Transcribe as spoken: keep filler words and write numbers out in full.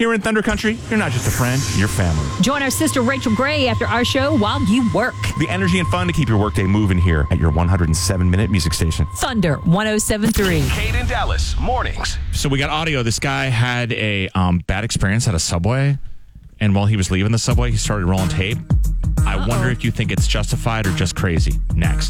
Here in Thunder Country, you're not just a friend, you're family. Join our sister Rachel Gray after our show while you work. The energy and fun to keep your workday moving here at your one hundred seven minute music station. Thunder one oh seven point three. Kate and Dallas, mornings. So we got audio. This guy had a um, bad experience at a Subway, and while he was leaving the Subway, he started rolling tape. I Uh-oh. wonder if you think it's justified or just crazy. Next.